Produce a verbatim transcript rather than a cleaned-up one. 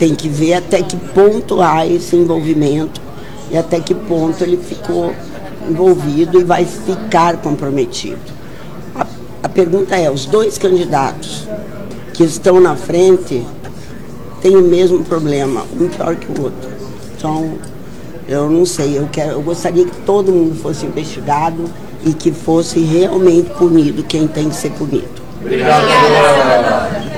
tem que ver até que ponto há esse envolvimento e até que ponto ele ficou envolvido e vai ficar comprometido. A, a pergunta é, os dois candidatos que estão na frente têm o mesmo problema, um pior que o outro. Então, eu não sei, eu, quero, eu gostaria que todo mundo fosse investigado e que fosse realmente punido quem tem que ser punido. Obrigado.